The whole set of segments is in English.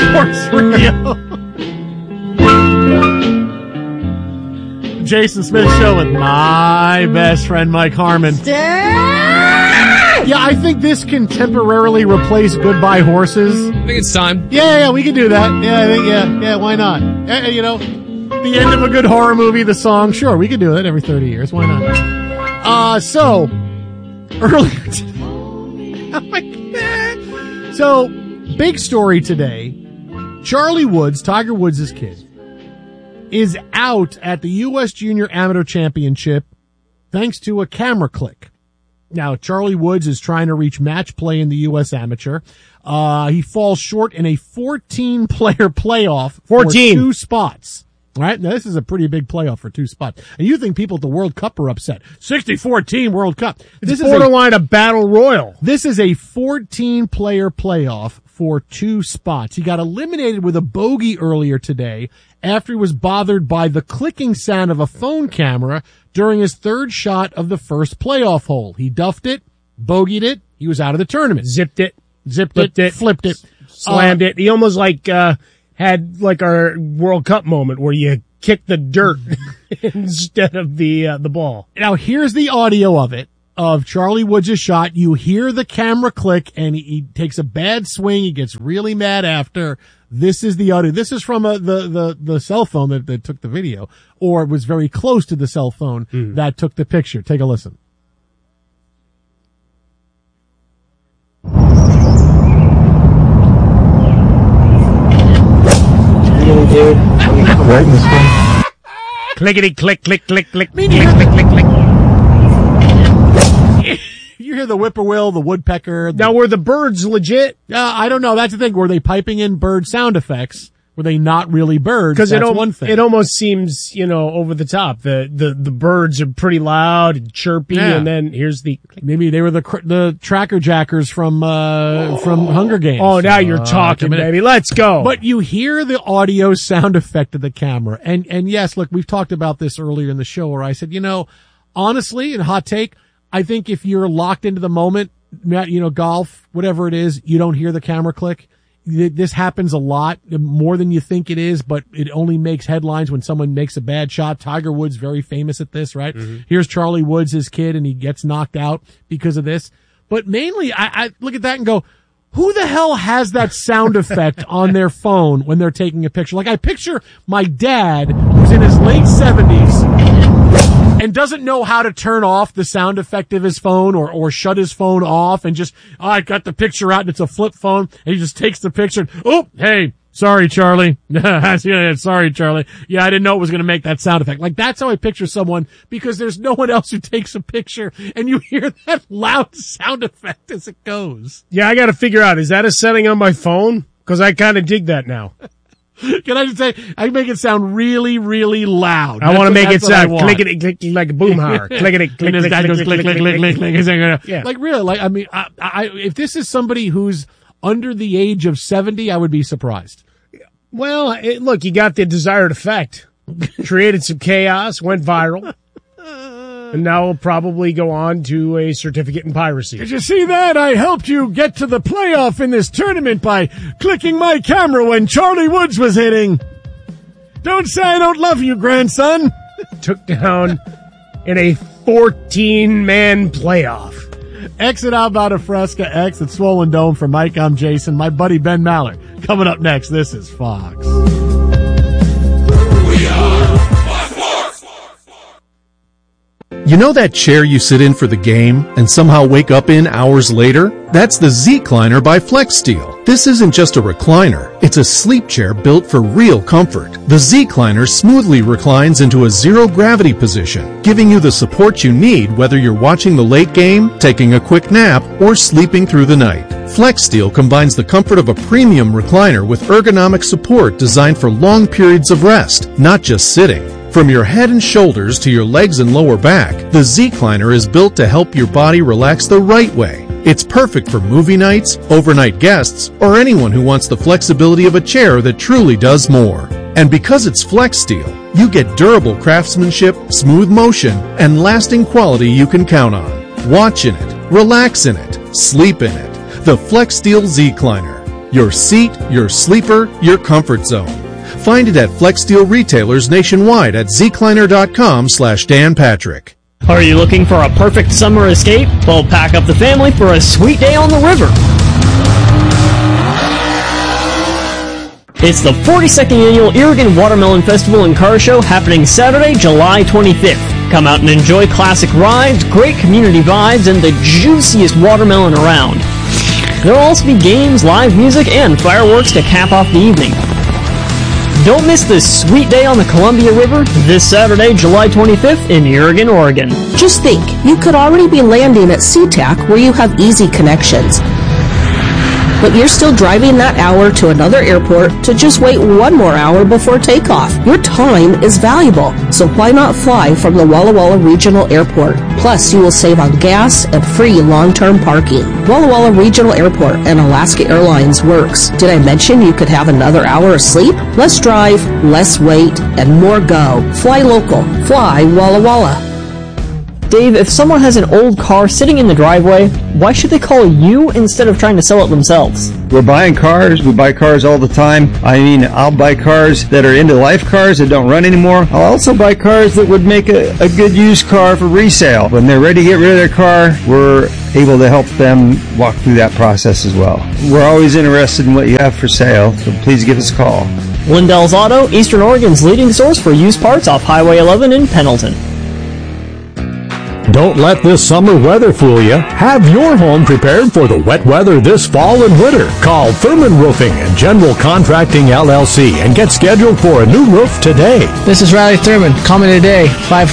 Sports Radio. Jason Smith Show with my best friend Mike Harmon. Yeah, I think this can temporarily replace Goodbye Horses. I think it's time. Yeah, we can do that. Yeah, why not? You know, the end of a good horror movie, the song, sure, we could do that every 30 years. Why not? So, earlier today. So, big story today. Charlie Woods, Tiger Woods' kid, is out at the U.S. Junior Amateur Championship thanks to a camera click. Now, Charlie Woods is trying to reach match play in the U.S. Amateur. He falls short in a 14-player playoff for 2 spots. All right, now this is a pretty big playoff for 2 spots. And you think people at the World Cup are upset. 64-team World Cup. This is borderline a battle royal. This is a 14-player playoff for 2 spots. He got eliminated with a bogey earlier today after he was bothered by the clicking sound of a phone camera during his 3rd shot of the first playoff hole. He duffed it, bogeyed it, he was out of the tournament. Zipped it, flipped it, slammed it. He almost had like our World Cup moment where you kick the dirt instead of the ball. Now here's the audio of it, of Charlie Woods' shot. You hear the camera click and he takes a bad swing. He gets really mad after. This is the audio. This is from the cell phone that took the video, or was very close to the cell phone that took the picture. Take a listen. Dude, right in this one. Clickety click, click, click, click, click, you click, click, click. You hear the whippoorwill, the woodpecker. Now, were the birds legit? I don't know. That's the thing. Were they piping in bird sound effects? Were they not really birds? Because one thing. It almost seems, over the top. The birds are pretty loud and chirpy, and then here's the... Maybe they were the tracker jackers from Hunger Games. Oh, now you're talking, baby. Let's go. But you hear the audio sound effect of the camera. And yes, look, we've talked about this earlier in the show where I said, honestly, in hot take, I think if you're locked into the moment, golf, whatever it is, you don't hear the camera click. This happens a lot, more than you think it is, but it only makes headlines when someone makes a bad shot. Tiger Woods, very famous at this, right? Mm-hmm. Here's Charlie Woods, his kid, and he gets knocked out because of this. But mainly, I look at that and go, who the hell has that sound effect on their phone when they're taking a picture? Like, I picture my dad, who's in his late 70s, and doesn't know how to turn off the sound effect of his phone or shut his phone off and just, I got the picture out and it's a flip phone and he just takes the picture and, oh, hey, sorry, Charlie. Sorry, Charlie. Yeah, I didn't know it was going to make that sound effect. Like, that's how I picture someone, because there's no one else who takes a picture and you hear that loud sound effect as it goes. Yeah, I got to figure out, is that a setting on my phone? Because I kind of dig that now. Can I just say, I make it sound really, really loud. I want to make it sound clickety click like a boomhauer. Clickety click, click, click, click. Yeah. Like, really, like, I mean, I if this is somebody who's under the age of 70, I would be surprised. Well, look, you got the desired effect. Created some chaos, went viral. And now we'll probably go on to a certificate in piracy. Did you see that? I helped you get to the playoff in this tournament by clicking my camera when Charlie Woods was hitting. Don't say I don't love you, grandson. Took down in a 14-man playoff. Exit out about a Fresca X at Swollen Dome. For Mike, I'm Jason. My buddy Ben Maller. Coming up next, this is Fox. We are Fox. You know that chair you sit in for the game and somehow wake up in hours later? That's the Z-Cliner by FlexSteel. This isn't just a recliner. It's a sleep chair built for real comfort. The Z-Cliner smoothly reclines into a zero-gravity position, giving you the support you need whether you're watching the late game, taking a quick nap, or sleeping through the night. FlexSteel combines the comfort of a premium recliner with ergonomic support designed for long periods of rest, not just sitting. From your head and shoulders to your legs and lower back, the Z-Cliner is built to help your body relax the right way. It's perfect for movie nights, overnight guests, or anyone who wants the flexibility of a chair that truly does more. And because it's FlexSteel, you get durable craftsmanship, smooth motion, and lasting quality you can count on. Watch in it, relax in it, sleep in it. The FlexSteel Z-Cliner. Your seat, your sleeper, your comfort zone. Find it at Flex Steel retailers nationwide at zecliner.com/Dan Patrick. Are you looking for a perfect summer escape? Well, pack up the family for a sweet day on the river. It's the 42nd Annual Irrigan Watermelon Festival and Car Show happening Saturday, July 25th. Come out and enjoy classic rides, great community vibes, and the juiciest watermelon around. There will also be games, live music, and fireworks to cap off the evening. Don't miss this sweet day on the Columbia River this Saturday, July 25th in Irrigan, Oregon. Just think, you could already be landing at SeaTac where you have easy connections. But you're still driving that hour to another airport to just wait one more hour before takeoff. Your time is valuable, so why not fly from the Walla Walla Regional Airport? Plus, you will save on gas and free long-term parking. Walla Walla Regional Airport and Alaska Airlines works. Did I mention you could have another hour of sleep? Less drive, less wait, and more go. Fly local. Fly Walla Walla. Dave, if someone has an old car sitting in the driveway, why should they call you instead of trying to sell it themselves? We're buying cars. We buy cars all the time. I mean, I'll buy cars that are end-of-life cars that don't run anymore. I'll also buy cars that would make a good used car for resale. When they're ready to get rid of their car, we're able to help them walk through that process as well. We're always interested in what you have for sale, so please give us a call. Lindell's Auto, Eastern Oregon's leading source for used parts off Highway 11 in Pendleton. Don't let this summer weather fool you. Have your home prepared for the wet weather this fall and winter. Call Thurman Roofing and General Contracting LLC and get scheduled for a new roof today. This is Riley Thurman. Call me today,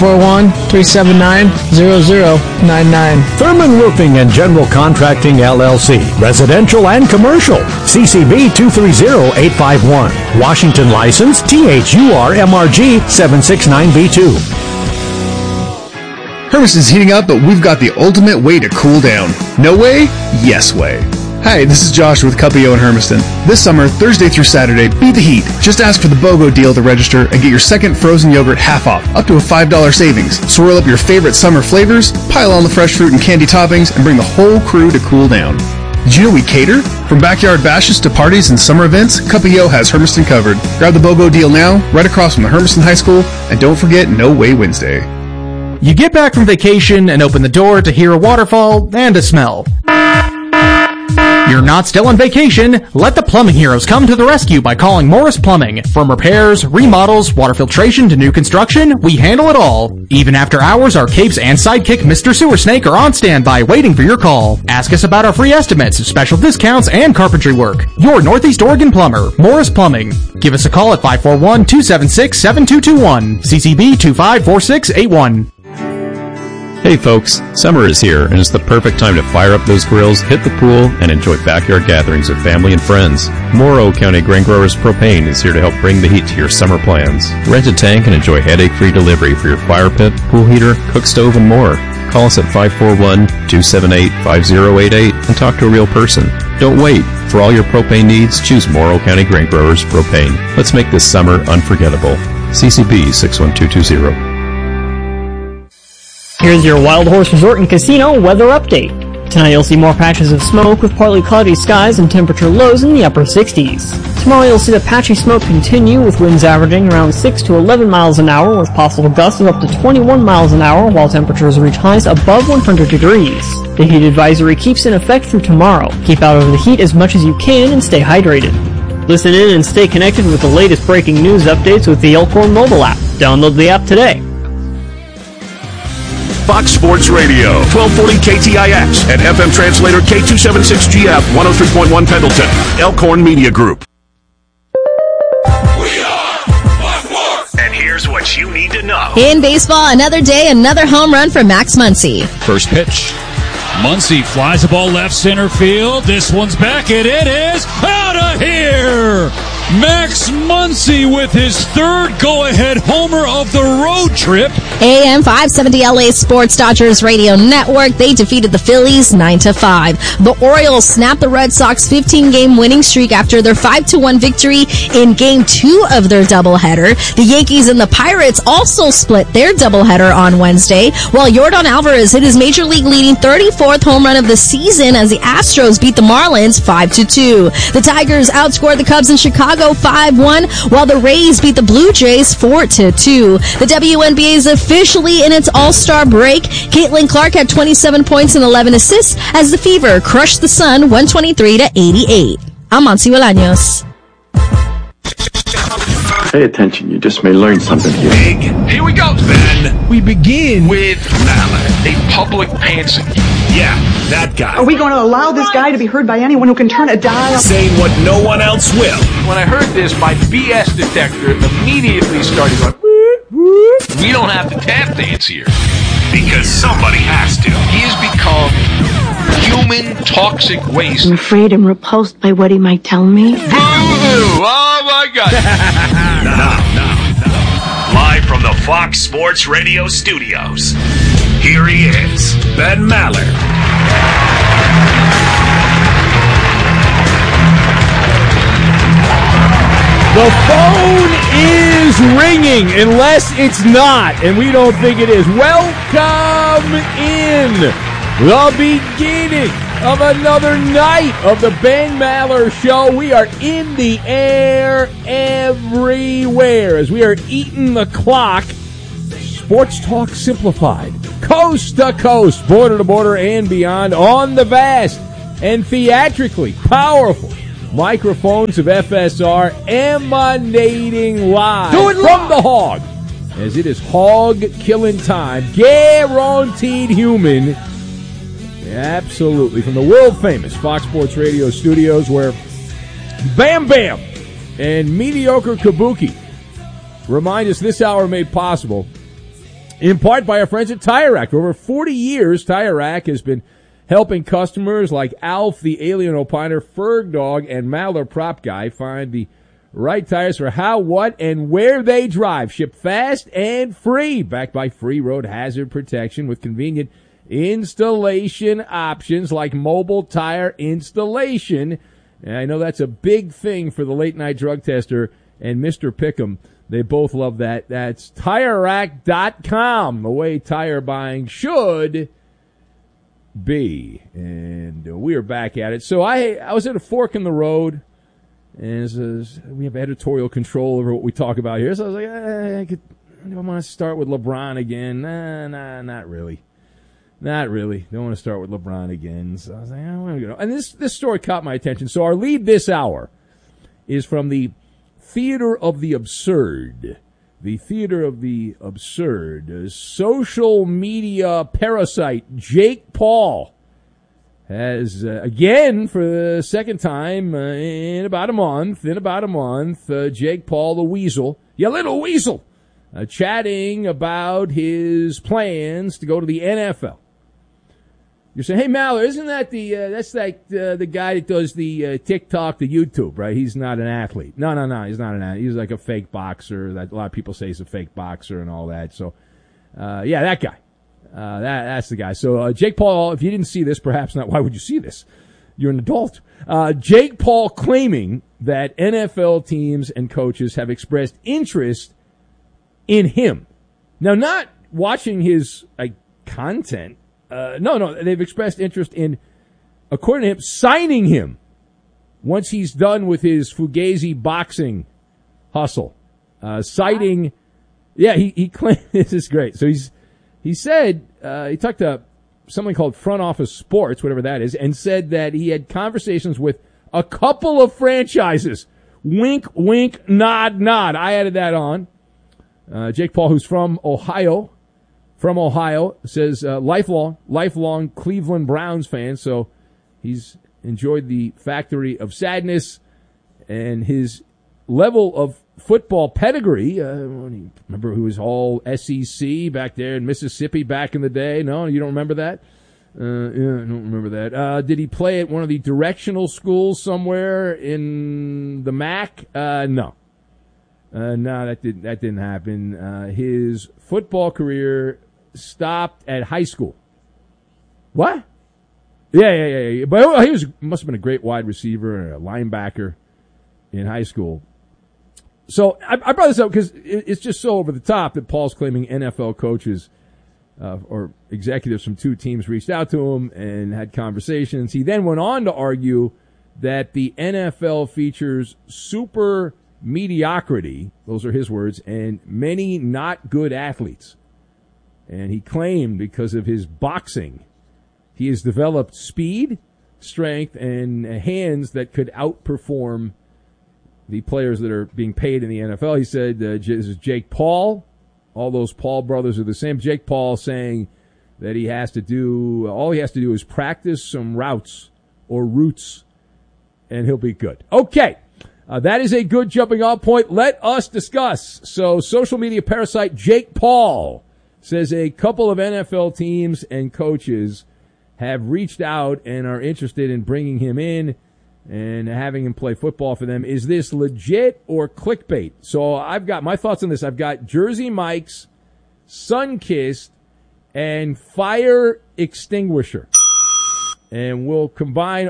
541-379-0099. Thurman Roofing and General Contracting LLC. Residential and commercial. CCB 230851. Washington license THURMRG 769B2. Hermiston's heating up, but we've got the ultimate way to cool down. No way? Yes way. Hi, this is Josh with Cuppio in Hermiston. This summer, Thursday through Saturday, beat the heat. Just ask for the BOGO deal to register and get your second frozen yogurt half off, up to a $5 savings. Swirl up your favorite summer flavors, pile on the fresh fruit and candy toppings, and bring the whole crew to cool down. Did you know we cater? From backyard bashes to parties and summer events, Cuppio has Hermiston covered. Grab the BOGO deal now, right across from the Hermiston High School, and don't forget No Way Wednesday. You get back from vacation and open the door to hear a waterfall and a smell. You're not still on vacation. Let the plumbing heroes come to the rescue by calling Morris Plumbing. From repairs, remodels, water filtration to new construction, we handle it all. Even after hours, our capes and sidekick Mr. Sewer Snake are on standby waiting for your call. Ask us about our free estimates, special discounts, and carpentry work. Your Northeast Oregon plumber, Morris Plumbing. Give us a call at 541-276-7221. CCB 254681. Hey folks, summer is here and it's the perfect time to fire up those grills, hit the pool, and enjoy backyard gatherings with family and friends. Morrow County Grain Growers Propane is here to help bring the heat to your summer plans. Rent a tank and enjoy headache-free delivery for your fire pit, pool heater, cook stove, and more. Call us at 541-278-5088 and talk to a real person. Don't wait. For all your propane needs, choose Morrow County Grain Growers Propane. Let's make this summer unforgettable. CCB 61220. Here's your Wild Horse Resort and Casino weather update. Tonight you'll see more patches of smoke with partly cloudy skies and temperature lows in the upper 60s. Tomorrow you'll see the patchy smoke continue with winds averaging around 6 to 11 miles an hour with possible gusts of up to 21 miles an hour while temperatures reach highs above 100 degrees. The heat advisory keeps in effect through tomorrow. Keep out of the heat as much as you can and stay hydrated. Listen in and stay connected with the latest breaking news updates with the Elkhorn mobile app. Download the app today. Fox Sports Radio, 1240 KTIX, and FM translator K276GF, 103.1 Pendleton, Elkhorn Media Group. We are Fox Sports! And here's what you need to know. In baseball, another day, another home run for Max Muncy. First pitch. Muncy flies the ball left center field. This one's back, and it is out of here! Max Muncy with his third go-ahead homer of the road trip. AM 570 LA Sports Dodgers Radio Network. They defeated the Phillies 9-5. The Orioles snapped the Red Sox 15-game winning streak after their 5-1 victory in Game 2 of their doubleheader. The Yankees and the Pirates also split their doubleheader on Wednesday, while Yordan Alvarez hit his Major League leading 34th home run of the season as the Astros beat the Marlins 5-2. The Tigers outscored the Cubs in Chicago 5-1, while the Rays beat the Blue Jays 4-2. The WNBA is officially in its All-Star break. Caitlin Clark had 27 points and 11 assists as the Fever crushed the Sun 123-88. I'm Monsi Bolaños. Pay attention, you just may learn something here. Here we go, then. We begin with Mallard, a public pantser. Yeah, that guy. Are we going to allow this guy to be heard by anyone who can turn a dial? Saying what no one else will. When I heard this, my BS detector immediately started going, we don't have to tap dance here. Because somebody has to. He has become human toxic waste. I'm afraid I'm repulsed by what he might tell me. Boo! Oh my God. Now, live from the Fox Sports Radio studios, here he is, Ben Maller. The phone is ringing, unless it's not, and we don't think it is. Welcome in the beginning of another night of the Ben Maller Show. We are in the air everywhere as we are eating the clock. Sports Talk Simplified, coast to coast, border to border, and beyond on the vast and theatrically powerful microphones of FSR emanating live from the Hog, as it is hog killing time, guaranteed human. Absolutely, from the world famous Fox Sports Radio studios, where Bam Bam and mediocre Kabuki remind us this hour made possible in part by our friends at Tire Rack. For over 40 years, Tire Rack has been helping customers like Alf, the Alien Opiner, Ferg Dog, and Maller Prop Guy find the right tires for how, what, and where they drive. Shipped fast and free, backed by free road hazard protection with convenient installation options like mobile tire installation. And I know that's a big thing for the late-night drug tester and Mr. Pick'em. They both love that. That's TireRack.com, the way tire buying should be. And we are back at it. So I was at a fork in the road, and we have editorial control over what we talk about here. So I was like, I want to start with LeBron again. Nah, not really. Not really. Don't want to start with LeBron again. So I was like, I want to go. And this story caught my attention. So our lead this hour is from the Theater of the Absurd. The Theater of the Absurd. Social media parasite Jake Paul has, again, for the second time in about a month, Jake Paul the Weasel, you little weasel, chatting about his plans to go to the NFL. You're saying, hey, Maller, isn't that that's like the guy that does the TikTok, the YouTube, right? He's not an athlete. No, he's not an athlete. He's like a fake boxer. That a lot of people say he's a fake boxer and all that. So, yeah, that guy. That's the guy. So, Jake Paul, if you didn't see this, perhaps not, why would you see this? You're an adult. Jake Paul claiming that NFL teams and coaches have expressed interest in him. Now, not watching his content. No, they've expressed interest in, according to him, signing him once he's done with his Fugazi boxing hustle. Citing, yeah, he claimed, this is great. So he said, he talked to something called Front Office Sports, whatever that is, and said that he had conversations with a couple of franchises. Wink, wink, nod, nod. I added that on. Jake Paul, who's from Ohio, says lifelong Cleveland Browns fan, so he's enjoyed the Factory of Sadness and his level of football pedigree. Remember who was all SEC back there in Mississippi back in the day? No, you don't remember that? Yeah, I don't remember that. Did he play at one of the directional schools somewhere in the MAC? No. No, that didn't happen. His football career stopped at high school. What? Yeah. But he must have been a great wide receiver and a linebacker in high school. So I brought this up because it's just so over the top that Paul's claiming NFL coaches or executives from two teams reached out to him and had conversations. He then went on to argue that the NFL features super mediocrity, those are his words, and many not good athletes. And he claimed because of his boxing, he has developed speed, strength, and hands that could outperform the players that are being paid in the NFL. He said, this is Jake Paul. All those Paul brothers are the same. Jake Paul saying that all he has to do is practice some routes, and he'll be good. Okay. That is a good jumping off point. Let us discuss. So social media parasite Jake Paul says a couple of NFL teams and coaches have reached out and are interested in bringing him in and having him play football for them. Is this legit or clickbait? So I've got my thoughts on this. I've got Jersey Mike's, Sunkissed, and Fire Extinguisher. And we'll combine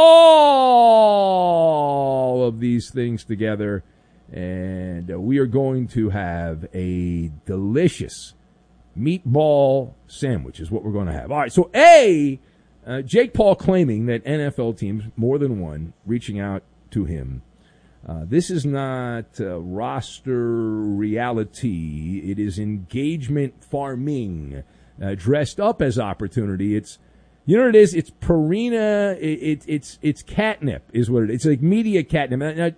all of these things together, and we are going to have a delicious meatball sandwich is what we're going to have. All right, so Jake Paul claiming that NFL teams, more than one, reaching out to him. This is not roster reality. It is engagement farming, dressed up as opportunity. It's, you know what it is? It's Purina. It's catnip is what it is. It's like media catnip. Now,